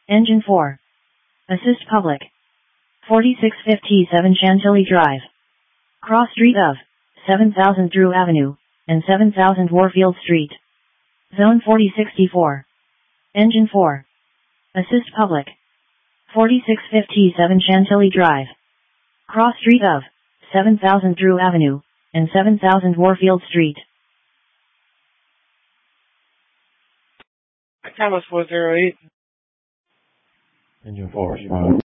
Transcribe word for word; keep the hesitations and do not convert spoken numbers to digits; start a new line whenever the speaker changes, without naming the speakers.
Engine four. Assist public. forty-six fifty-seven Chantilly Drive. Cross street of seven thousand Drew Avenue and seven thousand Warfield Street. Zone forty sixty-four. Engine four. Assist public. forty-six fifty-seven Chantilly Drive. Cross street of seven thousand Drew Avenue and seven thousand Warfield Street.
Thomas four zero eight.
Engine four, respond.